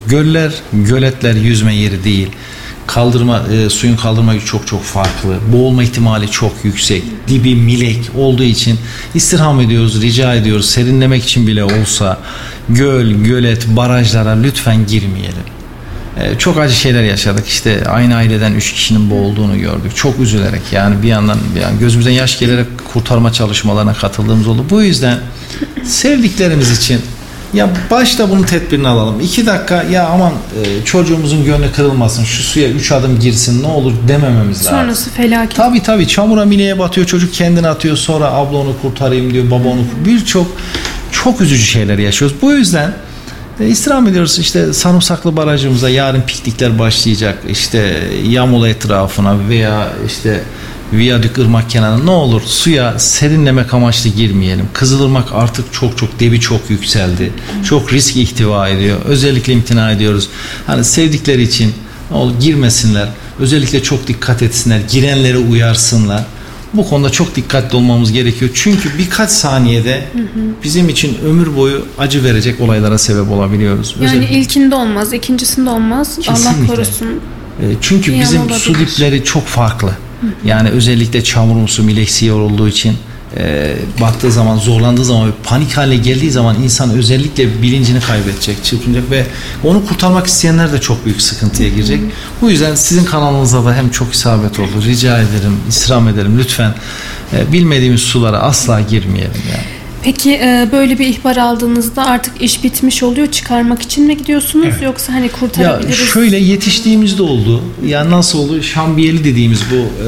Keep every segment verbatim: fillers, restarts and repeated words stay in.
Göller, göletler yüzme yeri değil. Kaldırma, e, suyun kaldırma gücü çok çok farklı. Boğulma ihtimali çok yüksek. Dibi milek olduğu için istirham ediyoruz, rica ediyoruz. Serinlemek için bile olsa göl, gölet, barajlara lütfen girmeyelim. E, çok acı şeyler yaşadık. İşte aynı aileden üç kişinin boğulduğunu gördük. Çok üzülerek, yani bir yandan yani gözümüzden yaş gelerek kurtarma çalışmalarına katıldığımız oldu. Bu yüzden sevdiklerimiz için ya başta bunun tedbirini alalım. İki dakika ya aman e, çocuğumuzun gönlü kırılmasın, şu suya üç adım girsin ne olur demememiz lazım. Sonrası felaket. Tabii tabii çamura mileye batıyor, çocuk kendini atıyor, sonra abla onu kurtarayım diyor, baba onu kurtarayım. Birçok çok üzücü şeyler yaşıyoruz. Bu yüzden e, istirham ediyoruz işte Sarımsaklı Barajımıza yarın piknikler başlayacak. İşte Yamula etrafına veya işte Viyadük ırmak kenarına ne olur suya serinlemek amaçlı girmeyelim. Kızılırmak artık çok çok debi çok yükseldi. Çok risk ihtiva ediyor. Özellikle imtina ediyoruz. Hani sevdikleri için ne olur girmesinler. Özellikle çok dikkat etsinler. Girenleri uyarsınlar. Bu konuda çok dikkatli olmamız gerekiyor. Çünkü birkaç saniyede bizim için ömür boyu acı verecek olaylara sebep olabiliyoruz. Yani özellikle ilkinde olmaz, ikincisinde olmaz. Kesinlikle. Allah korusun. Çünkü Bir bizim su dipleri çok farklı. Yani özellikle çamurumsu, mileksi olduğu için e, baktığı zaman, zorlandığı zaman, panik haline geldiği zaman insan özellikle bilincini kaybedecek, çırpınacak ve onu kurtarmak isteyenler de çok büyük sıkıntıya girecek. Bu yüzden sizin kanalınıza da hem çok isabet oldu. Rica ederim, istirham ederim lütfen e, bilmediğimiz sulara asla girmeyelim yani. Peki böyle bir ihbar aldığınızda artık iş bitmiş oluyor, çıkarmak için mi gidiyorsunuz, evet, yoksa hani kurtarabiliriz? Ya şöyle yetiştiğimizde oldu. Ya nasıl oldu? Şambiyeli dediğimiz bu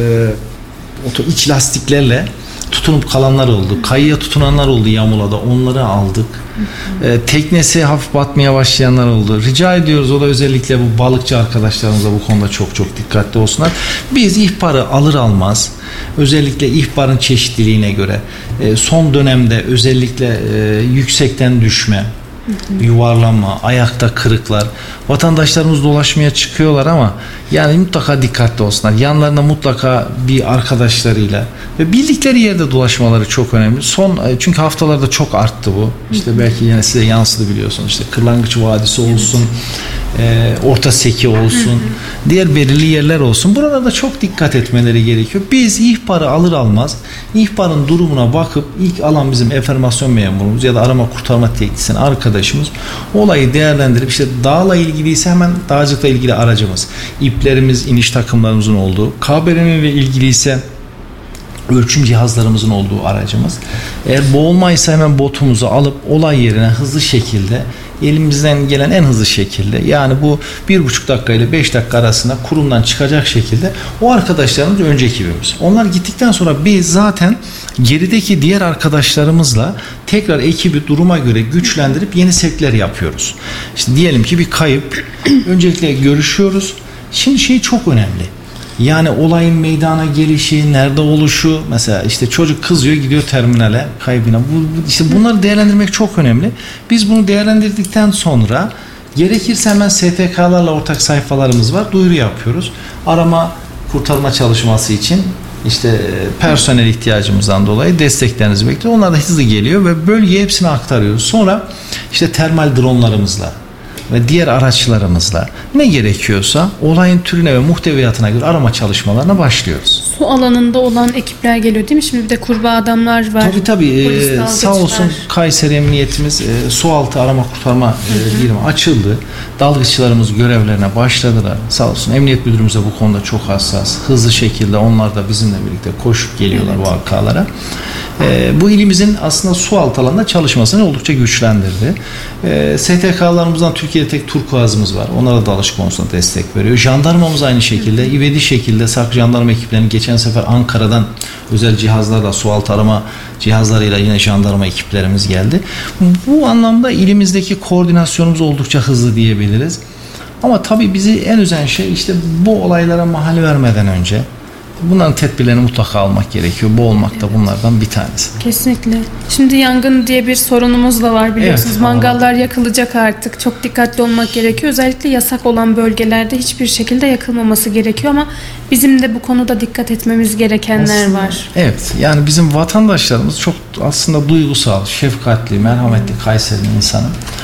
e, iç lastiklerle tutunup kalanlar oldu. Kayıya tutunanlar oldu Yamula'da. Onları aldık. E, teknesi hafif batmaya başlayanlar oldu. Rica ediyoruz, o da özellikle bu balıkçı arkadaşlarımıza bu konuda çok çok dikkatli olsunlar. Biz ihbarı alır almaz, özellikle ihbarın çeşitliliğine göre e, son dönemde özellikle e, yüksekten düşme, yuvarlanma, ayakta kırıklar, vatandaşlarımız dolaşmaya çıkıyorlar ama yani mutlaka dikkatli olsunlar. Yanlarında mutlaka bir arkadaşlarıyla ve bildikleri yerde dolaşmaları çok önemli. Son çünkü haftalarda çok arttı bu. İşte belki yine size yansıdı biliyorsunuz. İşte Kırlangıç Vadisi olsun, e, Orta Seki olsun, diğer belirli yerler olsun. Burada da çok dikkat etmeleri gerekiyor. Biz ihbarı alır almaz ihbarın durumuna bakıp ilk alan bizim enformasyon memurumuz ya da arama kurtarma teknisyeni arkadaşımız olayı değerlendirip işte dağla ilgiliyse hemen dağcılıkla ilgili aracımız, iplerimiz, iniş takımlarımızın olduğu, K B R N ile ilgiliyse ölçüm cihazlarımızın olduğu aracımız. Eğer boğulmaysa hemen botumuzu alıp olay yerine hızlı şekilde, elimizden gelen en hızlı şekilde, yani bu bir buçuk dakika ile beş dakika arasında kurumdan çıkacak şekilde o arkadaşlarımız önce ekibimiz. Onlar gittikten sonra biz zaten gerideki diğer arkadaşlarımızla tekrar ekibi duruma göre güçlendirip yeni sevkler yapıyoruz. İşte diyelim ki bir kayıp, öncelikle görüşüyoruz. Şimdi şey çok önemli. Yani olayın meydana gelişi, nerede oluşu, mesela işte çocuk kızıyor gidiyor terminale kaybına. Bu, işte bunları değerlendirmek çok önemli. Biz bunu değerlendirdikten sonra gerekirse hemen S T K'larla ortak sayfalarımız var. Duyuru yapıyoruz. Arama kurtarma çalışması için işte personel ihtiyacımızdan dolayı desteklerinizi bekliyoruz. Onlar da hızlı geliyor ve bölgeye hepsini aktarıyoruz. Sonra işte termal dronlarımızla ve diğer araçlarımızla ne gerekiyorsa olayın türüne ve muhteviyatına göre arama çalışmalarına başlıyoruz. Su alanında olan ekipler geliyor değil mi? Şimdi bir de kurbağa adamlar var. Tabii tabii. Ee, sağ olsun Kayseri Emniyetimiz e, sualtı arama kurtarma e, birimi açıldı. Dalgıçlarımız görevlerine başladılar. Sağ olsun Emniyet Müdürümüz de bu konuda çok hassas. Hızlı şekilde onlar da bizimle birlikte koşup geliyorlar, evet, bu vakalara. E, bu ilimizin aslında su altı alanında çalışmasını oldukça güçlendirdi. E, S T K'larımızdan Türkiye'de tek turkuazımız var. Onlara dalış konusunda destek veriyor. Jandarmamız aynı şekilde. İvedi şekilde Sarp jandarma ekiplerinin geçen sefer Ankara'dan özel cihazlarla, su altı arama cihazlarıyla yine jandarma ekiplerimiz geldi. Bu anlamda ilimizdeki koordinasyonumuz oldukça hızlı diyebiliriz. Ama tabii bizi en üzen şey işte bu olaylara mahal vermeden önce bunların tedbirlerini mutlaka almak gerekiyor. Boğulmak da bunlardan bir tanesi. Kesinlikle. Şimdi yangın diye bir sorunumuz da var biliyorsunuz. Evet, mangallar yakılacak artık. Çok dikkatli olmak gerekiyor. Özellikle yasak olan bölgelerde hiçbir şekilde yakılmaması gerekiyor ama bizim de bu konuda dikkat etmemiz gerekenler aslında var. Evet. Yani bizim vatandaşlarımız çok aslında duygusal, şefkatli, merhametli Kayseri'nin insanı.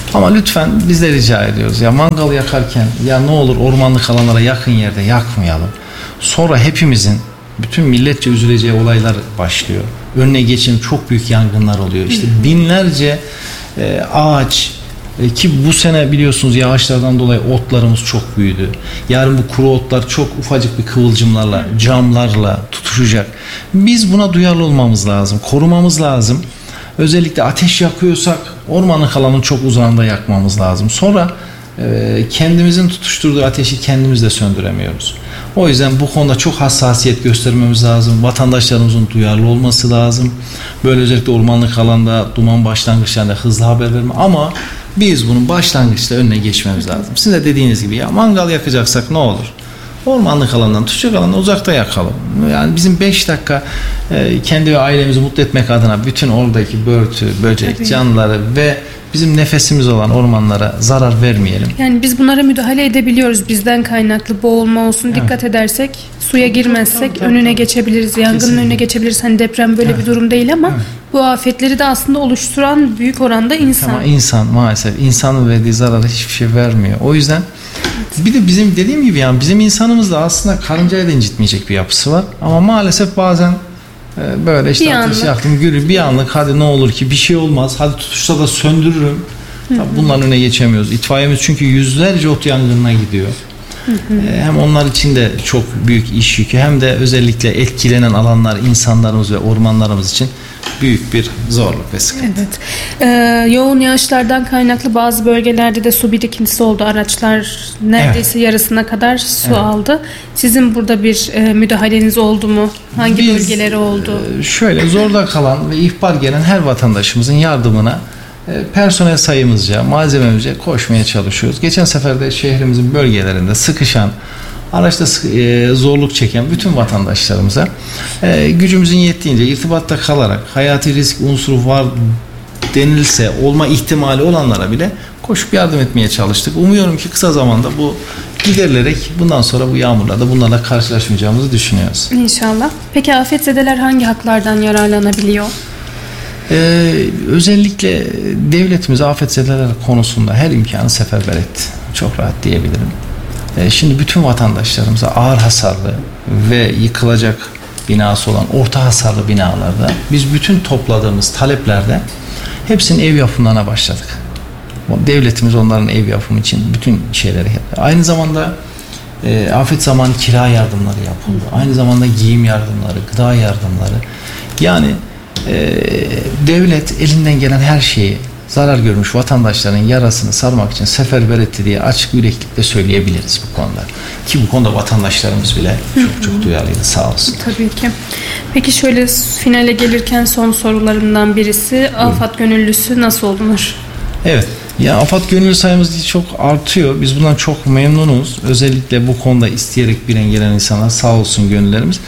Ama lütfen biz de rica ediyoruz. Ya mangal yakarken ya ne olur ormanlık alanlara yakın yerde yakmayalım. Sonra hepimizin bütün milletçe üzüleceği olaylar başlıyor. Önüne geçin çok büyük yangınlar oluyor. İşte binlerce e, ağaç e, ki bu sene biliyorsunuz yağışlardan dolayı otlarımız çok büyüdü. Yarın bu kuru otlar çok ufacık bir kıvılcımlarla, camlarla tutuşacak. Biz buna duyarlı olmamız lazım. Korumamız lazım. Özellikle ateş yakıyorsak ormanlık alanın çok uzağında yakmamız lazım. Sonra e, kendimizin tutuşturduğu ateşi kendimiz de söndüremiyoruz. O yüzden bu konuda çok hassasiyet göstermemiz lazım. Vatandaşlarımızın duyarlı olması lazım. Böyle özellikle ormanlık alanda duman başlangıçlarında hızlı haber verme. Ama biz bunun başlangıçta önüne geçmemiz lazım. Siz de dediğiniz gibi ya mangal yakacaksak ne olur? Ormanlık alandan, tutacak alandan uzakta yakalım. Yani bizim beş dakika e, kendi ve ailemizi mutlu etmek adına bütün oradaki börtü, böcek, Tabii. canlıları ve bizim nefesimiz olan ormanlara zarar vermeyelim. Yani biz bunlara müdahale edebiliyoruz. Bizden kaynaklı boğulma olsun evet. dikkat edersek, suya girmezsek tabii, tabii, önüne tabii. geçebiliriz. Yangının Kesinlikle. önüne geçebiliriz. Hani deprem böyle evet. bir durum değil ama evet. bu afetleri de aslında oluşturan büyük oranda insan. Ama insan maalesef insanın verdiği zararı hiçbir şey vermiyor. O yüzden evet. bir de bizim dediğim gibi yani bizim insanımız da aslında karıncayı da incitmeyecek bir yapısı var. Ama maalesef bazen böyle işte bir ateş yaktım gülü bir anlık hadi ne olur ki bir şey olmaz hadi tutuşsa da söndürürüm. Hı hı. Bunların önüne geçemiyoruz. İtfaiyemiz çünkü yüzlerce ot yangınına gidiyor. Hı hı. Hem onlar için de çok büyük iş yükü hem de özellikle etkilenen alanlar insanlarımız ve ormanlarımız için büyük bir zorluk ve sıkıntı. Evet. Ee, yoğun yağışlardan kaynaklı bazı bölgelerde de su birikintisi oldu. Araçlar neredeyse evet. yarısına kadar su evet. aldı. Sizin burada bir e, müdahaleniz oldu mu? Hangi Biz, bölgeleri oldu? E, şöyle zorda kalan ve ihbar gelen her vatandaşımızın yardımına e, personel sayımızca, malzememizce koşmaya çalışıyoruz. Geçen sefer de şehrimizin bölgelerinde sıkışan araçta zorluk çeken bütün vatandaşlarımıza gücümüzün yettiğince irtibatta kalarak hayati risk unsuru var denilse olma ihtimali olanlara bile koşup yardım etmeye çalıştık. Umuyorum ki kısa zamanda bu giderilerek bundan sonra bu yağmurlarda bunlarla karşılaşmayacağımızı düşünüyoruz. İnşallah. Peki afetzedeler hangi haklardan yararlanabiliyor? Ee, özellikle devletimiz afetzedeler konusunda her imkanı seferber etti. Çok rahat diyebilirim. Şimdi bütün vatandaşlarımıza ağır hasarlı ve yıkılacak binası olan orta hasarlı binalarda biz bütün topladığımız taleplerde hepsinin ev yapımlarına başladık. Devletimiz onların ev yapımı için bütün şeyleri yaptı. Aynı zamanda e, afet zamanı kira yardımları yapıldı. Aynı zamanda giyim yardımları, gıda yardımları. Yani e, devlet elinden gelen her şeyi zarar görmüş vatandaşların yarasını sarmak için seferber etti diye açık yüreklilikle söyleyebiliriz bu konuda. Ki bu konuda vatandaşlarımız bile çok çok duyarlıydı sağ olsun. Tabii ki. Peki şöyle finale gelirken son sorularımdan birisi AFAD gönüllüsü nasıl olunur? Evet. Ya AFAD gönüllü sayımız çok artıyor. Biz bundan çok memnunuz. Özellikle bu konuda isteyerek bilen gelen insanlar sağ olsun gönüllerimiz.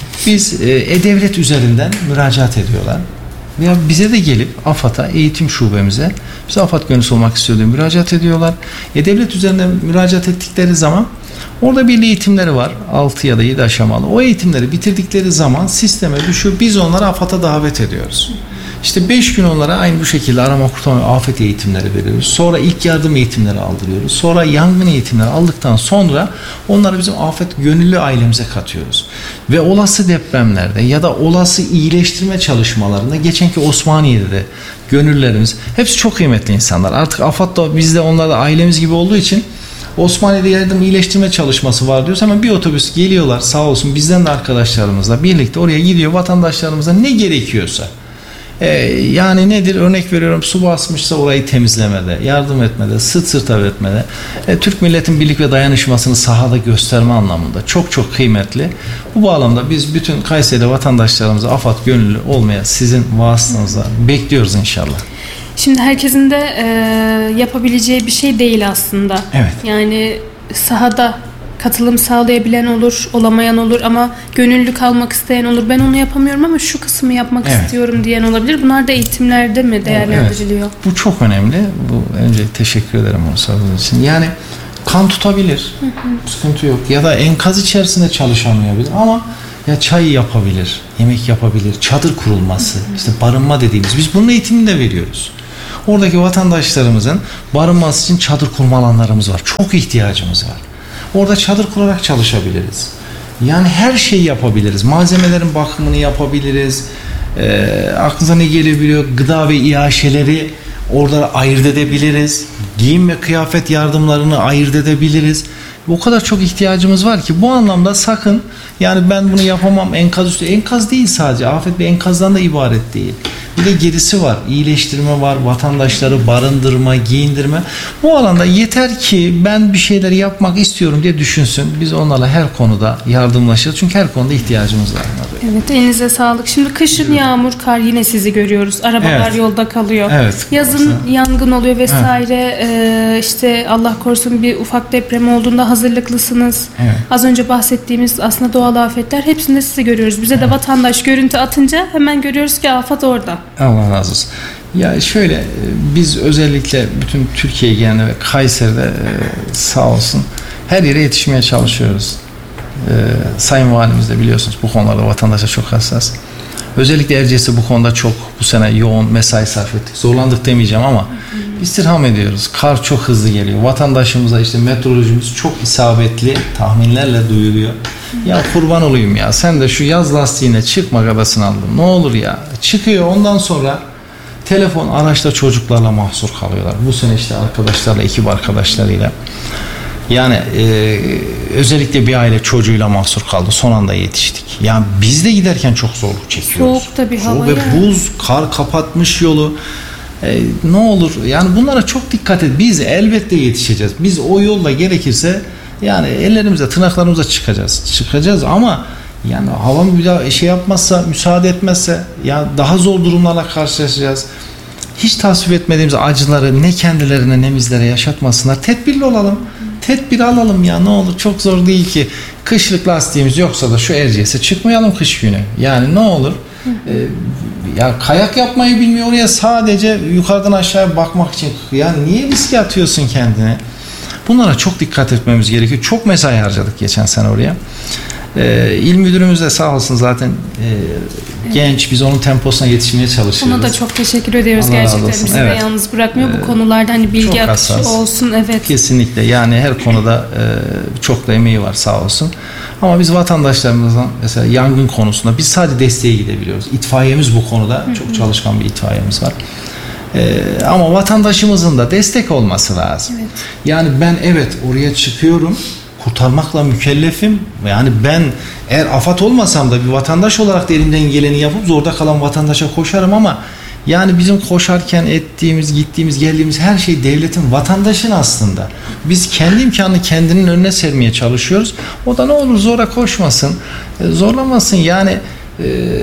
Biz E-Devlet üzerinden müracaat ediyorlar. Veya bize de gelip AFAD'a, eğitim şubemize biz AFAD gönüllüsü olmak istiyor diye müracaat ediyorlar. E-Devlet üzerinden müracaat ettikleri zaman orada bir eğitimleri var. altı ya da yedi aşamalı. O eğitimleri bitirdikleri zaman sisteme düşüyor. Biz onları AFAD'a davet ediyoruz. İşte beş gün onlara aynı bu şekilde arama kurtarma afet eğitimleri veriyoruz. Sonra ilk yardım eğitimleri aldırıyoruz. Sonra yangın eğitimleri aldıktan sonra onları bizim afet gönüllü ailemize katıyoruz. Ve olası depremlerde ya da olası iyileştirme çalışmalarında geçenki Osmaniye'de de gönüllerimiz hepsi çok kıymetli insanlar. Artık AFAD da biz de onlarla ailemiz gibi olduğu için Osmaniye'de yardım iyileştirme çalışması var diyoruz. Hemen bir otobüs geliyorlar sağ olsun bizden de arkadaşlarımızla birlikte oraya gidiyor vatandaşlarımıza ne gerekiyorsa. Ee, yani nedir örnek veriyorum su basmışsa orayı temizlemede, yardım etmede, sırt sırta etmede e, Türk milletin birlik ve dayanışmasını sahada gösterme anlamında çok çok kıymetli. Bu bağlamda biz bütün Kayseri vatandaşlarımıza AFAD gönüllü olmaya sizin vasıtanızla bekliyoruz inşallah. Şimdi herkesin de e, yapabileceği bir şey değil aslında. Evet. Yani sahada katılım sağlayabilen olur, olamayan olur ama gönüllü kalmak isteyen olur. Ben onu yapamıyorum ama şu kısmı yapmak evet. istiyorum diyen olabilir. Bunlar da eğitimlerde mi değerlendiriliyor? Evet. Bu çok önemli. Bu önce teşekkür ederim onu sorduğunuz için. Yani kan tutabilir. Hı hı. Sıkıntı yok. Ya da enkaz içerisinde çalışamayabilir ama ya çay yapabilir, yemek yapabilir, çadır kurulması, hı hı. işte barınma dediğimiz. Biz bunun eğitimini de veriyoruz. Oradaki vatandaşlarımızın barınması için çadır kurma alanlarımız var. Çok ihtiyacımız var. Orada çadır kurarak çalışabiliriz. Yani her şeyi yapabiliriz. Malzemelerin bakımını yapabiliriz. E, aklınıza ne gelebiliyor? Gıda ve iaşeleri orada ayırt edebiliriz. Giyim ve kıyafet yardımlarını ayırt edebiliriz. O kadar çok ihtiyacımız var ki bu anlamda sakın, yani ben bunu yapamam, enkaz üstü. Enkaz değil sadece. Afet bir enkazdan da ibaret değil. Bir de gerisi var. İyileştirme var. Vatandaşları barındırma, giyindirme. Bu alanda yeter ki ben bir şeyler yapmak istiyorum diye düşünsün. Biz onlarla her konuda yardımlaşırız. Çünkü her konuda ihtiyacımız var. Evet, elinize sağlık. Şimdi kışın yağmur, kar, yine sizi görüyoruz. Arabalar Evet. yolda kalıyor. Evet. Yazın yangın oluyor vesaire. Ee, işte Allah korusun bir ufak deprem olduğunda hazırlıklısınız. Evet. Az önce bahsettiğimiz aslında doğal afetler, hepsinde sizi görüyoruz. Bize de vatandaş görüntü atınca hemen görüyoruz ki afet orada. Allah razı olsun. Ya şöyle, biz özellikle bütün Türkiye genelinde ve Kayseri'de sağ olsun her yere yetişmeye çalışıyoruz. Ee, Sayın Valimiz de biliyorsunuz bu konularda vatandaşa çok hassas. Özellikle Erciyes'e bu konuda çok bu sene yoğun mesai sarf ettik. Zorlandık demeyeceğim ama istirham ediyoruz. Kar çok hızlı geliyor. Vatandaşımıza işte meteorolojimiz çok isabetli tahminlerle duyuluyor. Ya kurban olayım ya, sen de şu yaz lastiğine çıkma gadasını aldın. Ne olur ya. Çıkıyor, ondan sonra telefon, araçta çocuklarla mahsur kalıyorlar. Bu sene işte arkadaşlarla, ekip arkadaşlarıyla. Yani e, özellikle bir aile çocuğuyla mahsur kaldı. Son anda yetiştik. Yani biz de giderken çok zorluk çekiyoruz. Soğuk da bir hava ve yani. buz, kar kapatmış yolu. E, ne olur yani bunlara çok dikkat et. Biz elbette yetişeceğiz. Biz o yolla gerekirse yani ellerimize, tırnaklarımıza çıkacağız. Çıkacağız ama yani hava bir daha şey yapmazsa, müsaade etmezse ya daha zor durumlarla karşılaşacağız. Hiç tasvip etmediğimiz acıları ne kendilerine ne bizlere yaşatmasınlar. Tedbirli olalım. Tedbir alalım ya, ne olur, çok zor değil ki. Kışlık lastiğimiz yoksa da şu Erciyes'e çıkmayalım kış günü. Yani ne olur. E, ya kayak yapmayı bilmiyor oraya, sadece yukarıdan aşağıya bakmak için. Yani niye riske atıyorsun kendini? Bunlara çok dikkat etmemiz gerekiyor. Çok mesai harcadık geçen sene oraya. Ee, İl müdürümüz de sağ olsun zaten e, genç, biz onun temposuna yetişmeye çalışıyoruz. Ona da çok teşekkür ediyoruz. Allah razı Gerçekten olsun. bizi Evet. de yalnız bırakmıyor Ee, bu konularda, hani bilgi çok akışı hassas. olsun. Evet. Kesinlikle, yani her konuda e, çok da emeği var sağ olsun. Ama biz vatandaşlarımızdan mesela yangın konusunda biz sadece desteğe gidebiliyoruz. İtfaiyemiz bu konuda çok çalışkan bir itfaiyemiz var. Ee, ama vatandaşımızın da destek olması lazım. Evet. Yani ben evet oraya çıkıyorum, kurtarmakla mükellefim. Yani ben eğer afat olmasam da bir vatandaş olarak da elimden geleni yapıp zorda kalan vatandaşa koşarım ama yani bizim koşarken ettiğimiz, gittiğimiz, geldiğimiz her şey devletin, vatandaşın aslında. Biz kendi imkanını kendinin önüne sermeye çalışıyoruz. O da ne olur zora koşmasın, zorlamasın. Yani e,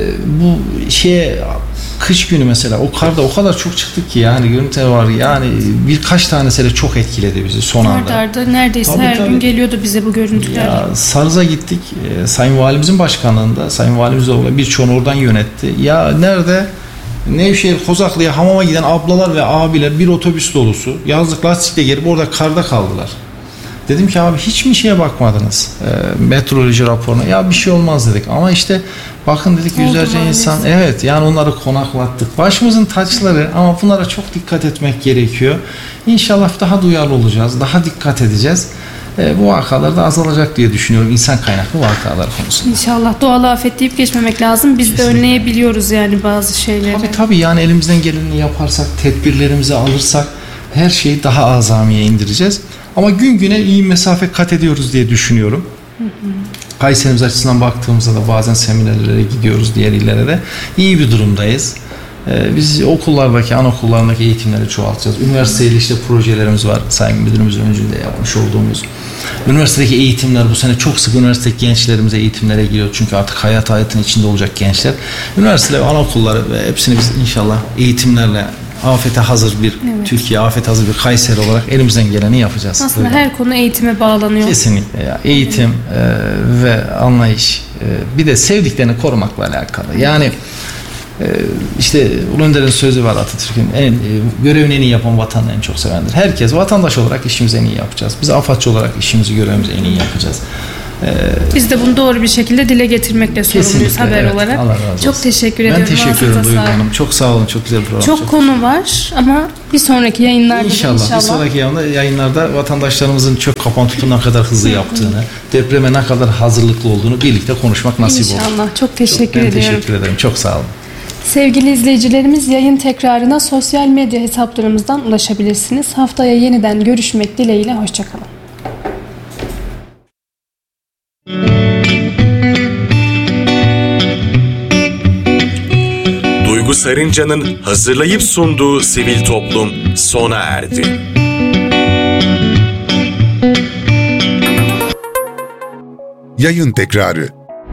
bu şeye kış günü mesela o karda o kadar çok çıktık ki yani görüntüler var, yani birkaç tanesiyle çok etkiledi bizi son anda. Arda arda neredeyse Tabii, her tabii. gün geliyordu bize bu görüntüler. Ya Sarız'a gittik. E, Sayın Valimizin başkanlığında. Sayın Valimiz oğlu birçoğunu oradan yönetti. Ya nerede? Nevşehir Kozaklı'ya hamama giden ablalar ve abiler bir otobüs dolusu yazlık lastikle gelip orada karda kaldılar. Dedim ki abi hiç mi şeye bakmadınız? E, meteoroloji raporuna. Ya bir şey olmaz dedik. Ama işte bakın dedik yüzlerce Oldu insan. maalesef. Evet yani onları konaklattık. Başımızın taçları ama bunlara çok dikkat etmek gerekiyor. İnşallah daha duyarlı olacağız. Daha dikkat edeceğiz. E, bu vakalar da azalacak diye düşünüyorum. İnsan kaynaklı vakalar konusunda. İnşallah doğal afet deyip geçmemek lazım. Biz Kesinlikle. de önleyebiliyoruz yani bazı şeyleri. Tabii tabii yani elimizden geleni yaparsak, tedbirlerimizi alırsak her şeyi daha azamiye indireceğiz. Ama gün güne iyi mesafe kat ediyoruz diye düşünüyorum. Hı hı. Kayserimiz açısından baktığımızda da bazen seminerlere gidiyoruz, diğer illere de iyi bir durumdayız. Ee, biz okullardaki, anaokullarındaki eğitimleri çoğaltacağız. Üniversiteyle işte projelerimiz var. Sayın Müdürümüzün öncülüğünde yapmış olduğumuz. Üniversitedeki eğitimler, bu sene çok sık üniversitedeki gençlerimize eğitimlere giriyor. Çünkü artık hayat hayatın içinde olacak gençler. Üniversiteler ve anaokulları ve hepsini biz inşallah eğitimlerle afete hazır bir Evet. Türkiye, afete hazır bir Kayseri olarak elimizden geleni yapacağız. Aslında Öyle. her konu eğitime bağlanıyor. Kesinlikle ya. Eğitim e, ve anlayış, e, bir de sevdiklerini korumakla alakalı. Yani e, işte Ulu Önder'in sözü var, Atatürk'ün en e, görevini en iyi yapan vatanını en çok sevendir. Herkes vatandaş olarak işimizi en iyi yapacağız. Biz afatçı olarak işimizi, görevimizi en iyi yapacağız. Biz de bunu doğru bir şekilde dile getirmekle sorumluyuz Kesinlikle, haber evet. olarak. Allah razı olsun. Çok teşekkür Ben ediyorum. teşekkür ederim Ağzınıza Duygu sağlık. Hanım. Çok sağ olun. Çok güzel bir program. Çok konu var ama bir sonraki yayınlarda da İnşallah. inşallah. Bir sonraki yayında, yayınlarda vatandaşlarımızın çöp kapan tutun ne kadar hızlı yaptığını, depreme ne kadar hazırlıklı olduğunu birlikte konuşmak nasip olur. İnşallah. Çok teşekkür Çok, ben ediyorum. teşekkür ederim. Çok sağ olun. Sevgili izleyicilerimiz, yayın tekrarına sosyal medya hesaplarımızdan ulaşabilirsiniz. Haftaya yeniden görüşmek dileğiyle. Hoşçakalın. Duygu Sarınca'nın hazırlayıp sunduğu Sivil Toplum sona erdi. Yayın tekrarı.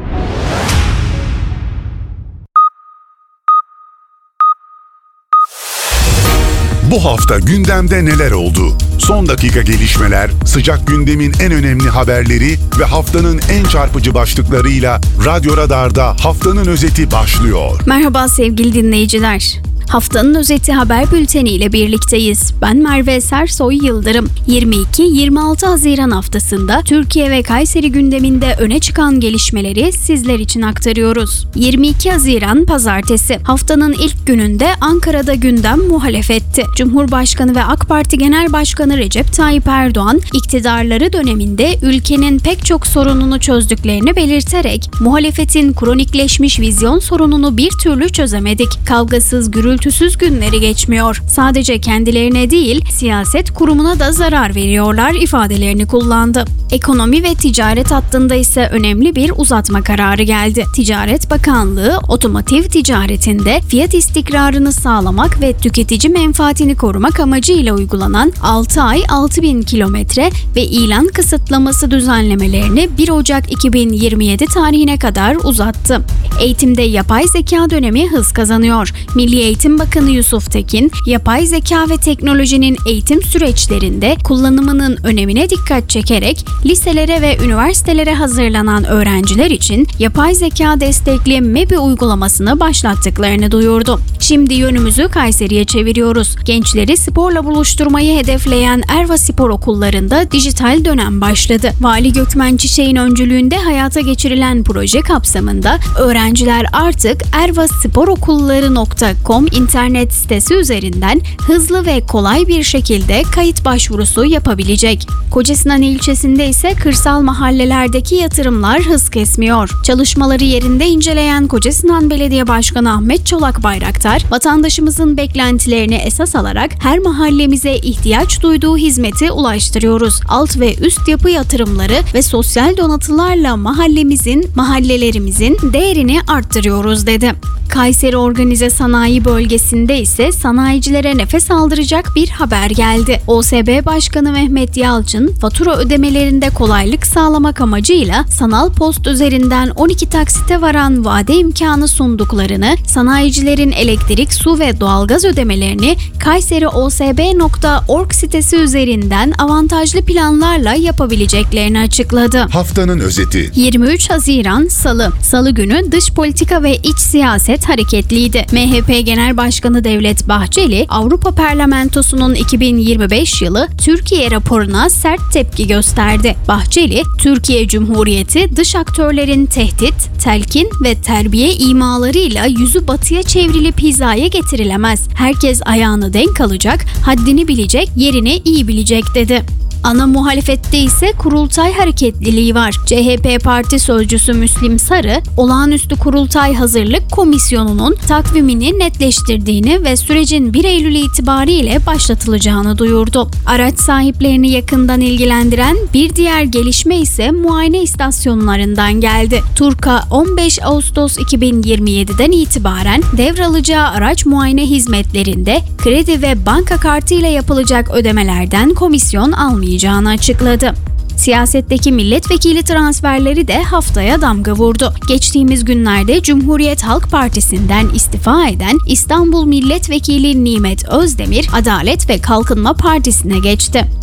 Bu hafta gündemde neler oldu? Son dakika gelişmeler, sıcak gündemin en önemli haberleri ve haftanın en çarpıcı başlıklarıyla Radyo Radar'da haftanın özeti başlıyor. Merhaba sevgili dinleyiciler. Haftanın özeti haber bülteni ile birlikteyiz. Ben Merve Sersoy Yıldırım. yirmi iki yirmi altı Haziran haftasında Türkiye ve Kayseri gündeminde öne çıkan gelişmeleri sizler için aktarıyoruz. yirmi iki Haziran Pazartesi. Haftanın ilk gününde Ankara'da gündem muhalefetti. Cumhurbaşkanı ve AK Parti Genel Başkanı Recep Tayyip Erdoğan, iktidarları döneminde ülkenin pek çok sorununu çözdüklerini belirterek, muhalefetin kronikleşmiş vizyon sorununu bir türlü çözemedik. Kavgasız, gürültü Gürültüsüz günleri geçmiyor. Sadece kendilerine değil, siyaset kurumuna da zarar veriyorlar ifadelerini kullandı. Ekonomi ve ticaret hattında ise önemli bir uzatma kararı geldi. Ticaret Bakanlığı, otomotiv ticaretinde fiyat istikrarını sağlamak ve tüketici menfaatini korumak amacıyla uygulanan altı ay altı bin kilometre ve ilan kısıtlaması düzenlemelerini bir Ocak iki bin yirmi yedi tarihine kadar uzattı. Eğitimde yapay zeka dönemi hız kazanıyor. Milli Eğitim Bakanı Yusuf Tekin, yapay zeka ve teknolojinin eğitim süreçlerinde kullanımının önemine dikkat çekerek liselere ve üniversitelere hazırlanan öğrenciler için yapay zeka destekli MEBİ uygulamasını başlattıklarını duyurdu. Şimdi yönümüzü Kayseri'ye çeviriyoruz. Gençleri sporla buluşturmayı hedefleyen Erva Spor Okullarında dijital dönem başladı. Vali Gökmen Çiçek'in öncülüğünde hayata geçirilen proje kapsamında öğrenciler artık erva spor okulları nokta com internet sitesi üzerinden hızlı ve kolay bir şekilde kayıt başvurusu yapabilecek. Kocasinan ilçesinde ise kırsal mahallelerdeki yatırımlar hız kesmiyor. Çalışmaları yerinde inceleyen Kocasinan Belediye Başkanı Ahmet Çolak Bayraktar, vatandaşımızın beklentilerini esas alarak her mahallemize ihtiyaç duyduğu hizmeti ulaştırıyoruz. Alt ve üst yapı yatırımları ve sosyal donatılarla mahallemizin, mahallelerimizin değerini arttırıyoruz dedi. Kayseri Organize Sanayi Bölgesi'nde ise sanayicilere nefes aldıracak bir haber geldi. O S B Başkanı Mehmet Yalçın, fatura ödemelerinde kolaylık sağlamak amacıyla sanal post üzerinden on iki taksite varan vade imkanı sunduklarını, sanayicilerin elektrik, su ve doğalgaz ödemelerini kayseri o s b nokta org sitesi üzerinden avantajlı planlarla yapabileceklerini açıkladı. Haftanın özeti. yirmi üç Haziran Salı. Salı günü dış politika ve iç siyaset hareketliydi. M H P Genel Başkanı Devlet Bahçeli, Avrupa Parlamentosu'nun iki bin yirmi beş yılı Türkiye raporuna sert tepki gösterdi. Bahçeli, Türkiye Cumhuriyeti dış aktörlerin tehdit, telkin ve terbiye imalarıyla yüzü batıya çevrilip hizaya getirilemez. Herkes ayağını denk alacak, haddini bilecek, yerini iyi bilecek dedi. Ana muhalefette ise kurultay hareketliliği var. C H P Parti Sözcüsü Müslim Sarı, olağanüstü kurultay hazırlık komisyonunun takvimini netleştirdiğini ve sürecin bir Eylül itibariyle başlatılacağını duyurdu. Araç sahiplerini yakından ilgilendiren bir diğer gelişme ise muayene istasyonlarından geldi. TURK'a on beş Ağustos iki bin yirmi yediden itibaren devralacağı araç muayene hizmetlerinde kredi ve banka kartıyla yapılacak ödemelerden komisyon almayacak olmayacağını açıkladı. Siyasetteki milletvekili transferleri de haftaya damga vurdu. Geçtiğimiz günlerde Cumhuriyet Halk Partisi'nden istifa eden İstanbul Milletvekili Nimet Özdemir, Adalet ve Kalkınma Partisi'ne geçti.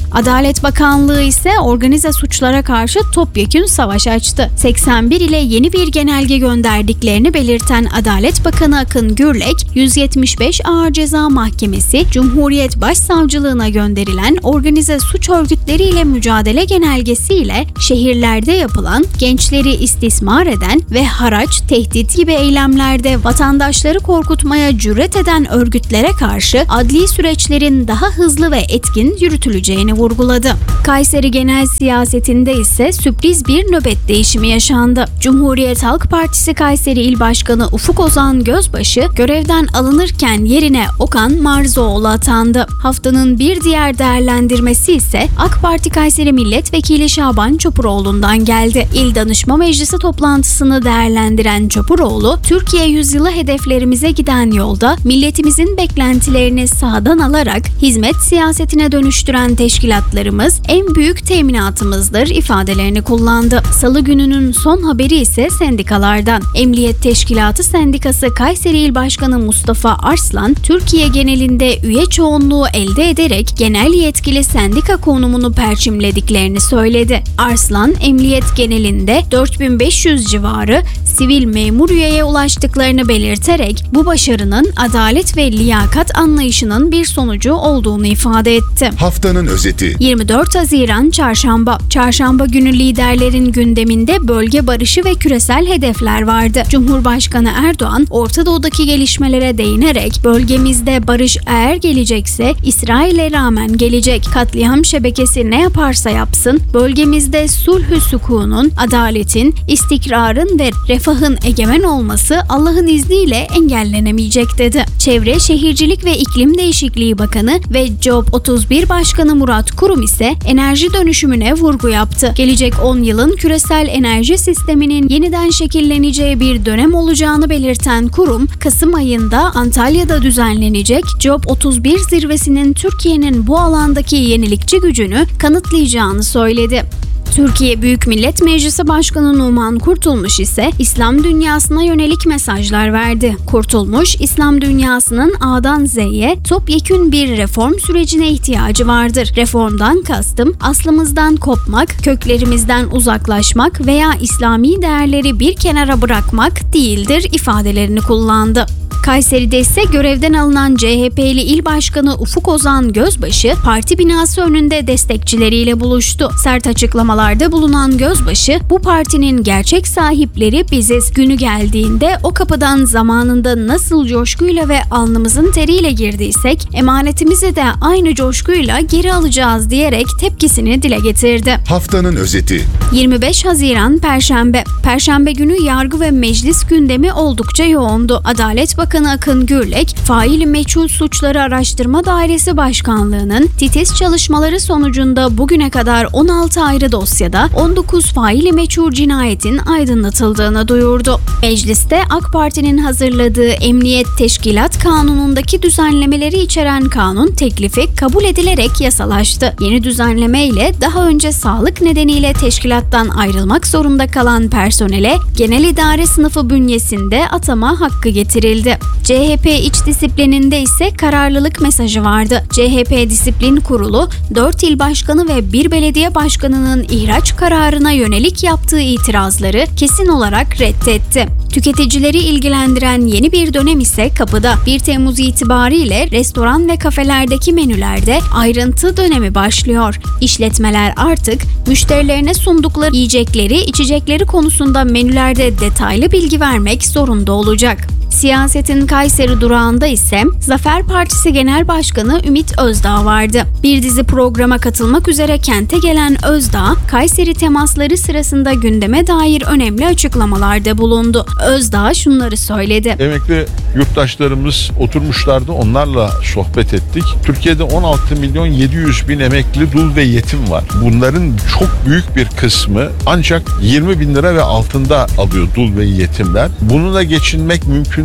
Adalet Bakanlığı ise organize suçlara karşı topyekün savaş açtı. seksen bir ile yeni bir genelge gönderdiklerini belirten Adalet Bakanı Akın Gürlek, yüz yetmiş beş Ağır Ceza Mahkemesi, Cumhuriyet Başsavcılığına gönderilen organize suç örgütleriyle mücadele genelgesiyle şehirlerde yapılan, gençleri istismar eden ve haraç, tehdit gibi eylemlerde vatandaşları korkutmaya cüret eden örgütlere karşı adli süreçlerin daha hızlı ve etkin yürütüleceğini vurguladı. Kayseri genel siyasetinde ise sürpriz bir nöbet değişimi yaşandı. Cumhuriyet Halk Partisi Kayseri İl Başkanı Ufuk Ozan Gözbaşı görevden alınırken yerine Okan Marzoğlu atandı. Haftanın bir diğer değerlendirmesi ise AK Parti Kayseri Milletvekili Şaban Çopuroğlu'ndan geldi. İl Danışma Meclisi toplantısını değerlendiren Çopuroğlu, Türkiye yüzyılı hedeflerimize giden yolda milletimizin beklentilerini sahadan alarak hizmet siyasetine dönüştüren teşkilatlarımız en büyük teminatımızdır ifadelerini kullandı. Salı gününün son haberi ise sendikalardan. Emniyet Teşkilatı Sendikası Kayseri İl Başkanı Mustafa Arslan, Türkiye genelinde üye çoğunluğu elde ederek genel yetkili sendika konumunu perçimlediklerini söyledi. Arslan, emniyet genelinde dört bin beş yüz civarı sivil memur üyeye ulaştıklarını belirterek bu başarının adalet ve liyakat anlayışının bir sonucu olduğunu ifade etti. Haftanın özeti. yirmi dört Haziran Çarşamba. Çarşamba günü liderlerin gündeminde bölge barışı ve küresel hedefler vardı. Cumhurbaşkanı Erdoğan, Orta Doğu'daki gelişmelere değinerek bölgemizde barış eğer gelecekse İsrail'e rağmen gelecek. Katliam şebekesi ne yaparsa yapsın, bölgemizde sulhü sükunun, adaletin, istikrarın ve refahın egemen olması Allah'ın izniyle engellenemeyecek dedi. Çevre, Şehircilik ve İklim Değişikliği Bakanı ve COP otuz bir Başkanı Murat Kurum ise enerji dönüşümüne vurgu yaptı. Gelecek on yılın küresel enerji sisteminin yeniden şekilleneceği bir dönem olacağını belirten Kurum, Kasım ayında Antalya'da düzenlenecek COP otuz bir zirvesinin Türkiye'nin bu alandaki yenilikçi gücünü kanıtlayacağını söyledi. Türkiye Büyük Millet Meclisi Başkanı Numan Kurtulmuş ise İslam dünyasına yönelik mesajlar verdi. Kurtulmuş, İslam dünyasının A'dan Z'ye topyekün bir reform sürecine ihtiyacı vardır. Reformdan kastım aslımızdan kopmak, köklerimizden uzaklaşmak veya İslami değerleri bir kenara bırakmak değildir ifadelerini kullandı. Kayseri'de ise görevden alınan C H P'li İl Başkanı Ufuk Ozan Gözbaşı, parti binası önünde destekçileriyle buluştu. Sert açıklamalarda bulunan Gözbaşı, bu partinin gerçek sahipleri biziz. Günü geldiğinde o kapıdan zamanında nasıl coşkuyla ve alnımızın teriyle girdiysek, emanetimizi de aynı coşkuyla geri alacağız diyerek tepkisini dile getirdi. Haftanın özeti. yirmi beş Haziran Perşembe. Perşembe günü yargı ve meclis gündemi oldukça yoğundu. Adalet Bakanı Akın Gürlek, Faili Meçhul Suçları Araştırma Dairesi Başkanlığı'nın titiz çalışmaları sonucunda bugüne kadar on altı ayrı dosyada on dokuz faili meçhul cinayetin aydınlatıldığını duyurdu. Mecliste AK Parti'nin hazırladığı Emniyet Teşkilat Kanunu'ndaki düzenlemeleri içeren kanun teklifi kabul edilerek yasalaştı. Yeni düzenleme ile daha önce sağlık nedeniyle teşkilattan ayrılmak zorunda kalan personele genel idare sınıfı bünyesinde atama hakkı getirildi. C H P iç disiplininde ise kararlılık mesajı vardı. C H P Disiplin Kurulu, dört il başkanı ve bir belediye başkanının ihraç kararına yönelik yaptığı itirazları kesin olarak reddetti. Tüketicileri ilgilendiren yeni bir dönem ise kapıda. bir Temmuz itibariyle restoran ve kafelerdeki menülerde ayrıntı dönemi başlıyor. İşletmeler artık müşterilerine sundukları yiyecekleri, içecekleri konusunda menülerde detaylı bilgi vermek zorunda olacak. Siyasetin Kayseri durağında ise Zafer Partisi Genel Başkanı Ümit Özdağ vardı. Bir dizi programa katılmak üzere kente gelen Özdağ, Kayseri temasları sırasında gündeme dair önemli açıklamalarda bulundu. Özdağ şunları söyledi. Emekli yurttaşlarımız oturmuşlardı, onlarla sohbet ettik. Türkiye'de on altı milyon yedi yüz bin emekli dul ve yetim var. Bunların çok büyük bir kısmı ancak yirmi bin lira ve altında alıyor dul ve yetimler. Bununla geçinmek mümkün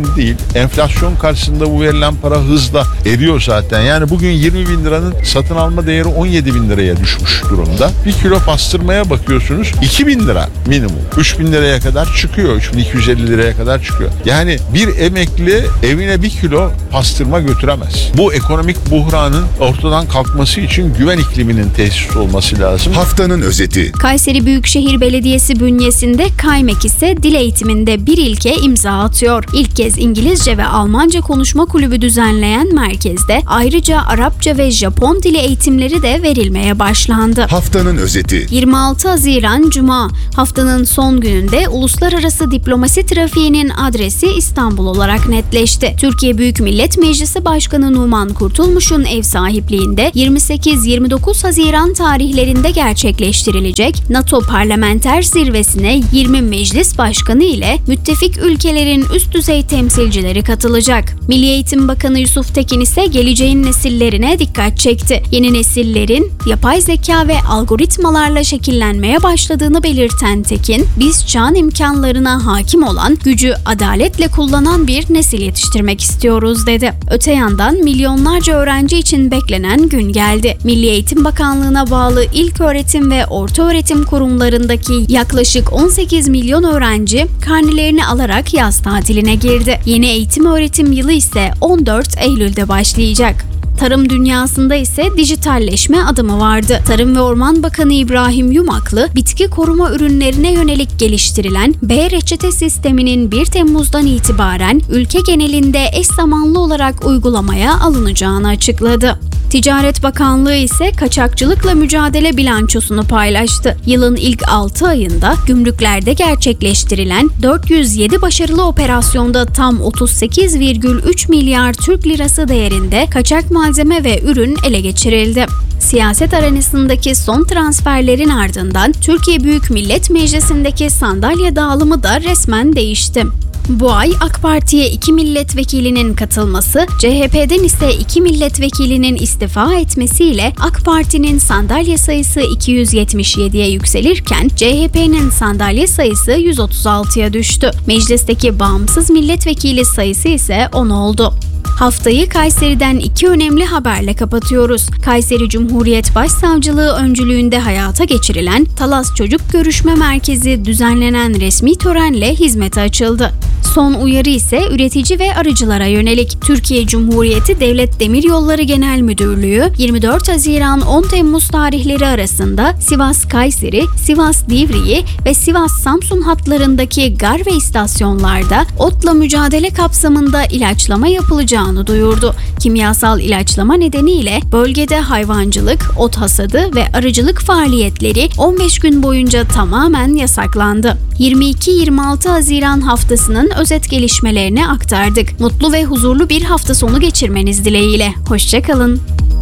önemli değil. Enflasyon karşısında bu verilen para hızla eriyor zaten. Yani bugün yirmi bin liranın satın alma değeri on yedi bin liraya düşmüş durumda. Bir kilo pastırmaya bakıyorsunuz iki bin lira minimum. üç bin liraya kadar çıkıyor. üç bin iki yüz elli liraya kadar çıkıyor. Yani bir emekli evine bir kilo pastırma götüremez. Bu ekonomik buhranın ortadan kalkması için güven ikliminin tesis olması lazım. Haftanın özeti. Kayseri Büyükşehir Belediyesi bünyesinde Kaymek ise dil eğitiminde bir ilke imza atıyor. İlk kez İngilizce ve Almanca konuşma kulübü düzenleyen merkezde ayrıca Arapça ve Japon dili eğitimleri de verilmeye başlandı. Haftanın özeti. yirmi altı Haziran Cuma. Haftanın son gününde uluslararası diplomasi trafiğinin adresi İstanbul olarak netleşti. Türkiye Büyük Millet Meclisi Başkanı Numan Kurtulmuş'un ev sahipliğinde yirmi sekiz yirmi dokuz Haziran tarihlerinde gerçekleştirilecek NATO Parlamenter Zirvesi'ne yirmi meclis başkanı ile müttefik ülkelerin üst düzey temsilcileri katılacak. Milli Eğitim Bakanı Yusuf Tekin ise geleceğin nesillerine dikkat çekti. Yeni nesillerin yapay zeka ve algoritmalarla şekillenmeye başladığını belirten Tekin, biz çağın imkanlarına hakim olan, gücü adaletle kullanan bir nesil yetiştirmek istiyoruz dedi. Öte yandan milyonlarca öğrenci için beklenen gün geldi. Milli Eğitim Bakanlığı'na bağlı ilköğretim ve ortaöğretim kurumlarındaki yaklaşık on sekiz milyon öğrenci karnelerini alarak yaz tatiline girdi. Yeni eğitim öğretim yılı ise on dört Eylül'de başlayacak. Tarım dünyasında ise dijitalleşme adımı vardı. Tarım ve Orman Bakanı İbrahim Yumaklı, bitki koruma ürünlerine yönelik geliştirilen B-reçete sisteminin bir Temmuz'dan itibaren ülke genelinde eş zamanlı olarak uygulamaya alınacağını açıkladı. Ticaret Bakanlığı ise kaçakçılıkla mücadele bilançosunu paylaştı. Yılın ilk altı ayında gümrüklerde gerçekleştirilen dört yüz yedi başarılı operasyonda tam otuz sekiz virgül üç milyar Türk lirası değerinde kaçak malzeme ve ürün ele geçirildi. Siyaset arenasındaki son transferlerin ardından Türkiye Büyük Millet Meclisi'ndeki sandalye dağılımı da resmen değişti. Bu ay AK Parti'ye iki milletvekilinin katılması, C H P'den ise iki milletvekilinin istifa etmesiyle AK Parti'nin sandalye sayısı iki yüz yetmiş yediye yükselirken C H P'nin sandalye sayısı yüz otuz altıya düştü. Meclisteki bağımsız milletvekili sayısı ise on oldu. Haftayı Kayseri'den iki önemli haberle kapatıyoruz. Kayseri Cumhuriyet Başsavcılığı öncülüğünde hayata geçirilen Talas Çocuk Görüşme Merkezi düzenlenen resmi törenle hizmete açıldı. Son uyarı ise üretici ve arıcılara yönelik. Türkiye Cumhuriyeti Devlet Demiryolları Genel Müdürlüğü yirmi dört Haziran on Temmuz tarihleri arasında Sivas-Kayseri, Sivas-Divriği ve Sivas-Samsun hatlarındaki gar ve istasyonlarda otla mücadele kapsamında ilaçlama yapılacağını duyurdu. Kimyasal ilaçlama nedeniyle bölgede hayvancılık, ot hasadı ve arıcılık faaliyetleri on beş gün boyunca tamamen yasaklandı. yirmi iki yirmi altı Haziran haftasının özet gelişmelerini aktardık. Mutlu ve huzurlu bir hafta sonu geçirmeniz dileğiyle. Hoşça kalın.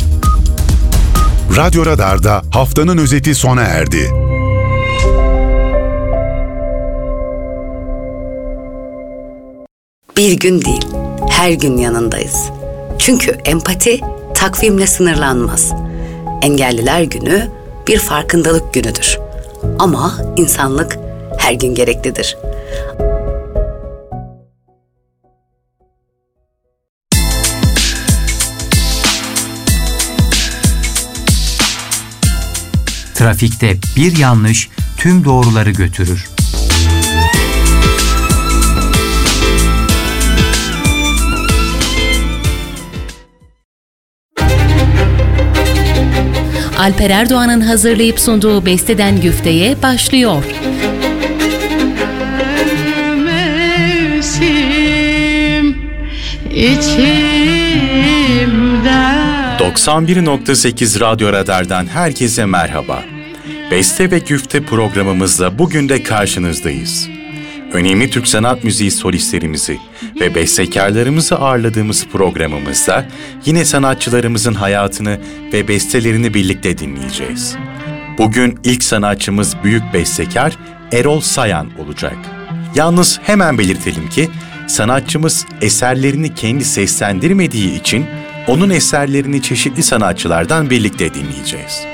Radyo Radar'da haftanın özeti sona erdi. Bir gün değil, her gün yanındayız. Çünkü empati takvimle sınırlanmaz. Engelliler Günü bir farkındalık günüdür. Ama insanlık her gün gereklidir. Trafikte bir yanlış tüm doğruları götürür. Alper Erdoğan'ın hazırlayıp sunduğu Beste'den Güfte'ye başlıyor. Mevsim içimden. doksan bir nokta sekiz Radyo Radar'dan herkese merhaba. Beste ve Güfte programımızla bugün de karşınızdayız. Önemli Türk sanat müziği solistlerimizi ve bestekarlarımızı ağırladığımız programımızda yine sanatçılarımızın hayatını ve bestelerini birlikte dinleyeceğiz. Bugün ilk sanatçımız büyük bestekar Erol Sayan olacak. Yalnız hemen belirtelim ki sanatçımız eserlerini kendi seslendirmediği için onun eserlerini çeşitli sanatçılardan birlikte dinleyeceğiz.